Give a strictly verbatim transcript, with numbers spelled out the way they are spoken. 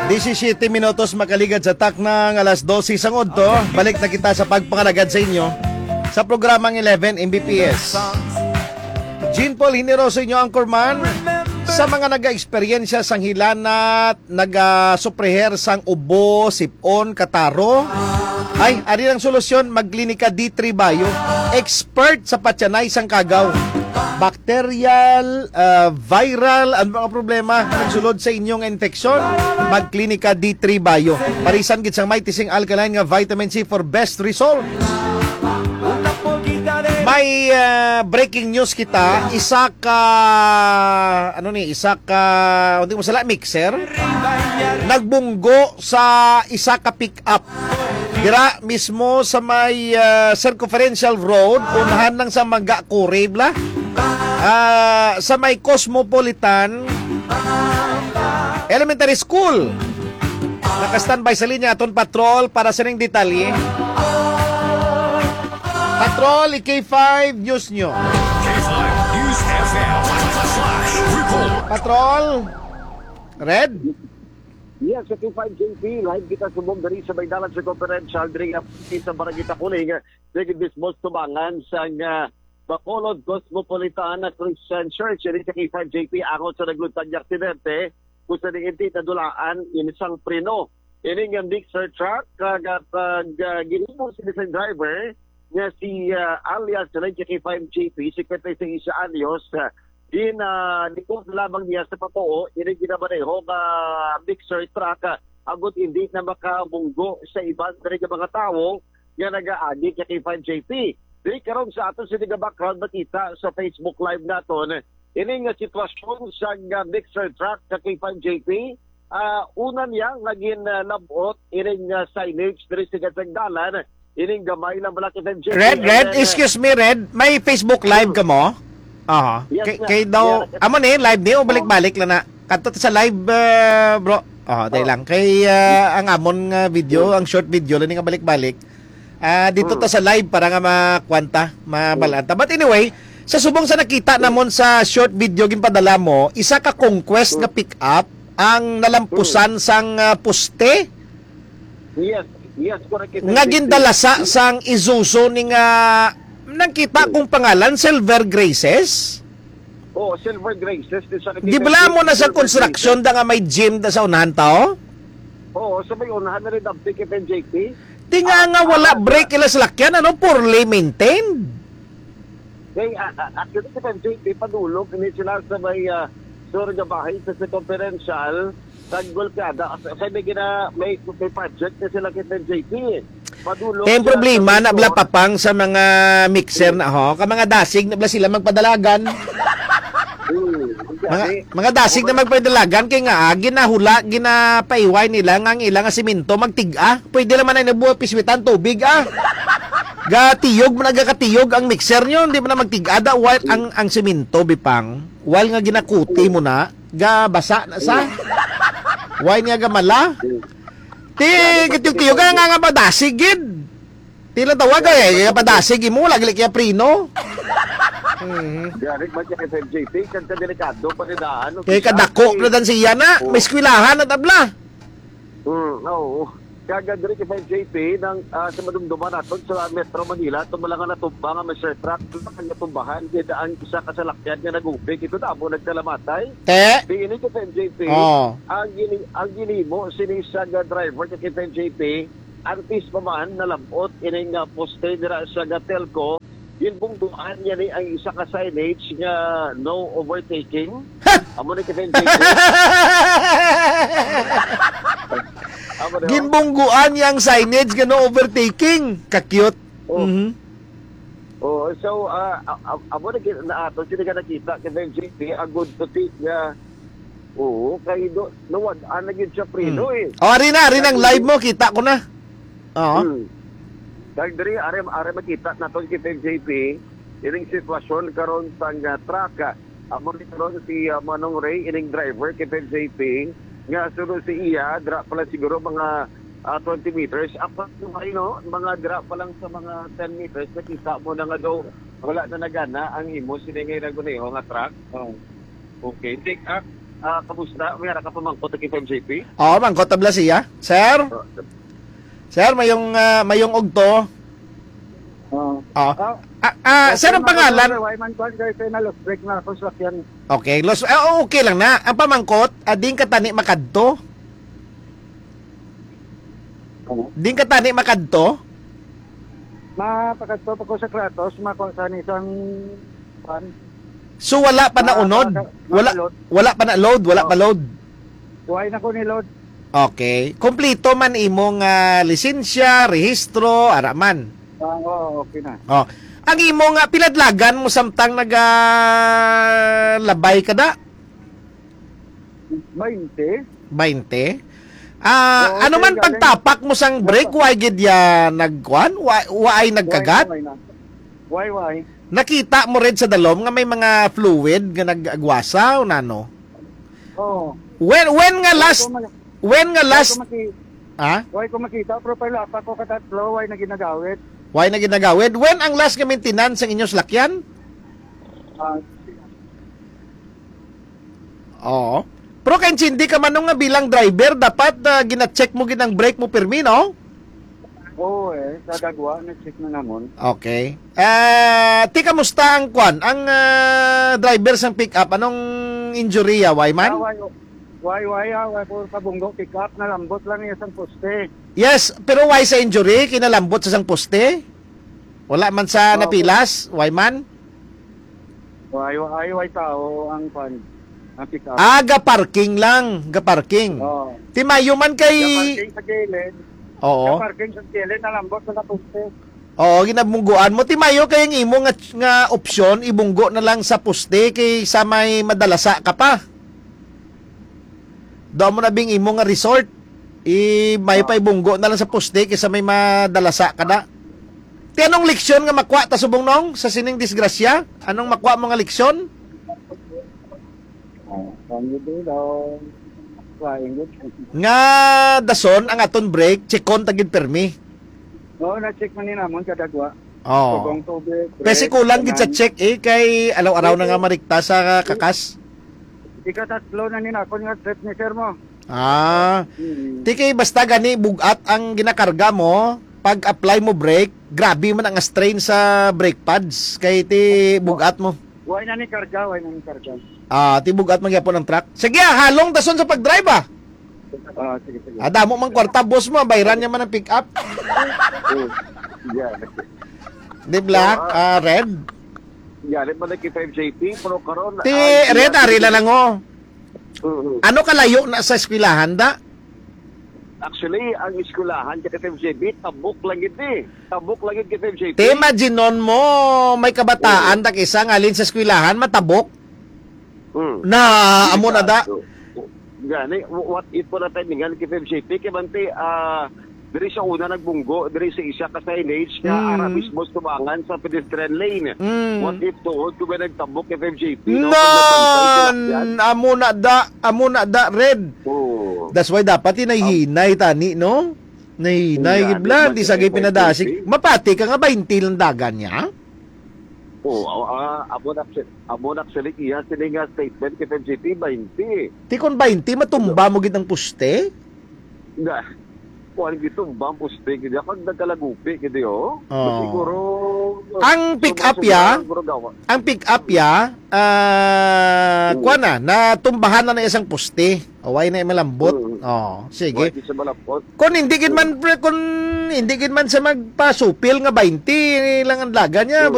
disisiete minutos makaligad sa tak ng alas dose sangod to. Balik na kita sa pagpangalagad sa inyo sa programang eleven M B P S. Jean Paul Hineroso inyo, Anchorman. Sa mga naga-eksperyensya sang hilanat, naga-supreher sang ubo, sipon, kataro, ay, ari ang solusyon, magklinika D three Bio. Expert sa patyanay sang kagaw. Bacterial, uh, viral, ano mga problema nagsulod sa inyong infeksyon, magklinika D three Bio. Parisan gid sang may tising alkaline nga vitamin C for best result. May uh, breaking news kita, isa ka ano ni, isa ka hindi mo sala mixer nagbunggo sa isa ka pick up. Dira mismo sa may uh, circumferential road, unahan ng sa Mangga Kuribla. Uh, sa may Cosmopolitan Elementary School. Naka-standby sa linya aton patrol para sa ring detalye. Patrol, K five News nyo. K five News F M. Flash report. Patrol, Red? Yes, sa K five J P, live kita sumong dari sa Baydalan sa Conferential, dari sa Barangita Kuling, dari Bismos Tubangan, sa uh, Bacolod Cosmopolitan Christian Church, dari sa K five J P, ako sa naglutang yung aksidente, kung sa ningiti na dulaan, inisang preno. Ini nga mixer truck, kagat uh, ginimo si isang driver, nga si uh, alias sa K five J P, si Kwentay Isa Alios, uh, din uh, likod lamang niya sa patoo, ini ginabaneho nga mixer truck, uh, agot hindi na makabunggo sa ibang dari mga tao nga nag-aagi kay K five J P. Dili karon sa aton sa background makita sa Facebook Live naton, ini nga sitwasyon sa uh, mixer truck sa K five J P. Uh, una niya naging uh, labot, ini nga signage dari sa Gatagdalan, ining gamay lang malaki ng J P. Red, Red, excuse me, Red. May Facebook Live ka mo? Aha. Yes, Kay, na. kay daw, Yeah. amo ni, live ni, o balik-balik lang na. Kanto sa live, uh, bro. Oh, dahil Oh. lang. Kay uh, ang amon nga video, ang short video, lang nga balik-balik. Ah, dito Mm. ta sa live para nga makwanta, mabalanta. But anyway, sa subong sa nakita namon sa short video ginpadala mo, isa ka conquest nga pick up ang nalampusan sang uh, poste Yes, yes, correct. nga gindalasa sang Isuzu ni nga nakita kong pangalan Silver Graces. Oh, Silver Graces. Di bala mo na sa construction da nga may gym da sa unahan tao? Oo, oh, sa may unahan na rin ang P K P J P. Di nga nga wala break ila sa lakyan, ano, poorly maintained. Kaya at yung P K P J P padulog, ini sila sa may uh, surga bahay sa conferential sa Golkada. Kasi may gina, may, may project na sila kay P J P. Padulog. Kaya yung problema na bala papang sa mga mixer na ho, ka mga dasig na bala sila magpadalagan. Hmm. Mga, mga dasig na magpadalagan kay nga ah, ginahula, ginapaiway nila nga ang ilang simento magtiga. Pwede naman ay nabuha piswitan tubig ah. Gatiyog mo nagakatiyog ang mixer nyo, hindi mo na magtiga da while ang ang simento bipang. While nga ginakuti mo na, ga basa na sa. While nga gamala. Ti kitiyog-tiyog nga nga padasig gid. Tila tawag ay padasig mo lagi kaya prino. Mm-hmm. Garik ba siya kay P J P? Kanta delikado pa rin na ano. Kaya kadako na dan siya na. May skwilahan at abla. Hmm, oo. Kaya garik kay P J P ng uh, sa madumduman natin sa Metro Manila, tumalang nga natumba nga may share truck. Ito na natumbahan. Kaya ang isa kasalakyan nga nag-ubig. Ito na mo nagkalamatay. Te? Di ini kay P J P. Oh. Ang gini ang gini mo sinisag driver kay P J P. Antis pa man nalabot ini nga poste dira sa Gatelco. Yung bungduan niya ni ang isa ka signage nga no overtaking. Amo ni kay P J P. Ginbungguan yang signage nga no overtaking. Ka-cute. Oh. Mm-hmm. Oh, so uh, amo na kita na ato sila ka nakita kay P J P a good to take nga. Oo, kay do no wad ana gyud siya preno eh. Oh, ari na, ari nang live mo kita ko na. Oo. Hmm. Dahil dari are are makita naton kay P J P ining sitwasyon karon sa uh, truck. Amo ni karon si uh, Manong Ray ining driver kay P J P nga sunod si iya dra pala siguro mga uh, twenty meters apat may no mga dra pa lang sa mga ten meters nakita mo na nga daw wala na nagana ang imo siningay na guneho nga truck. Oh. Okay, take up Ah, kamusta? Mayara ka pamangkot kay five J P? Oo, mangkot tabla siya. Sir? Sir, mayong uh, mayong ugto. Oo. Oh. Ah, ah, sir ang pangalan? Why man kwan guys na lost break na ako sa sakyan. Okay, los eh, okay lang na. Ang pamangkot, ading katani makadto. Ano? Ding katani makadto. Mapakadto pa ko sa Kratos, makuha sa isang pan. So wala pa na unod. Wala wala pa na load, wala pa load. Why na ko ni load? Okay. Kompleto man imong uh, lisensya, rehistro, araman. Ah, oo, okay na. Oh. Ang imong uh, piladlagan mo samtang naga labay ka da? twenty. twenty. Ah, Oo, ano man okay, galing. pagtapak mo sang brake, why gid ya nagkuan? Why, why nagkagat? Why, why, na? why, why? Nakita mo rin sa dalom nga may mga fluid nga nagagwasa o nano? Oo. When when nga last Why ko, when nga why last ko, maki, ah? why ko makita, pero pala pa ko katatlo, why na ginagawit? Why na ginagawid? When ang last nga maintenance ang inyong salakyan? Ah, Oo. Pero kay hindi ka man nung nga bilang driver, dapat uh, gina-check mo gid ang brake mo pirmi, no? oo eh, sa dagwa, na-check na namon. Okay. Eh, ti kamusta ang kwan? Ang ah, driver sang pick-up, anong injury ya, why Ah, man? why, why, why, ah, why ko kabunggo, pick up, na lambot lang yung isang poste. Yes, pero why sa injury? Kinalambot sa sang poste? Wala man sa Oo. napilas, why man? Why, why, why tao ang pan, ang pick up. Ah, ga-parking lang, ga-parking. Oo. Ti mayo man kay... Parking sa gilid. Oo. Parking sa gilid, nalambot sa poste. Oo, ginabungguan mo. Ti mayo kay ang imo nga, nga opsyon, ibunggo na lang sa poste kay sa may madalasa ka pa. Doon mo na bing imo nga resort. I may pa ibunggo na lang sa poste kaysa may madalasa ka na. Ti anong leksyon nga makwa ta subong nong sa sining disgrasya? Anong makwa mo nga leksyon? Ang yun daw, flying good. Nga dason ang aton break, checkon tagid permi. Oo, na-check man nila mo sa dagwa. Oo. Tugong tubig. Kasi kulang gid sa check eh kay alaw-araw na nga marikta sa kakas. Ikatatlo na nila, kung nga trip ni sir mo. Ah, Hmm. ti kay basta gani bugat ang ginakarga mo, pag apply mo brake, grabe man ang strain sa brake pads kay ti bugat mo. Why na ni karga, why na ni karga. Ah, ti bugat man gyapon ang truck. Sige, ah, halong dason sa pag-drive ah. Ah, sige, sige. Ah, damo man kwarta boss mo, bayran niya man ang pick up. Oh. Yeah. Di black, ah, red. Yari man kay five J P, pero karon Ti red ari na lang oh. Oo. Ano kalayo na sa eskwelahan da? Actually, ang eskulahan kay five J P, tabok lang gid eh. Tabok lang gid kay five J P. Ti imaginon mo may kabataan ta kisa ngalin sa eskwelahan matabok Hmm. na amo na da. Gani, what if po na tayo ningan kay five J P, kay bante, ah, diri sa una nagbunggo, diri sa isa ka signage nga Mm. ara mismo tumangan sa pedestrian lane. Mm. What if tuod kung may nagtabok kay five J P? no? Nan, Pag nagbantay sila, amo na da, amo na da red. Oo. That's why dapat inahinay tani, no? Nahinay Yeah, gid blan, di di ba, sagay di ba, pinadasig. di ba? Mapati ka nga twenty lang dagan niya. Oo, ah, amo na amo na actually iya sila nga statement kay five J P twenty. Ti kon twenty matumba mo gid ang puste. Na. Kuan gito bambus pe gid ako nagkalagupi gid yo. Oo. Siguro Ang pick up ya, siguro gawa. ang pick up ya, ah, Mm. kuan na, natumbahan na ng isang puste. Away na malambot. Mm. Oh, Why sige. di sa malapot? Kung hindi gid man pre, kung hindi gid man sa magpasupil nga twenty lang ang laga niya,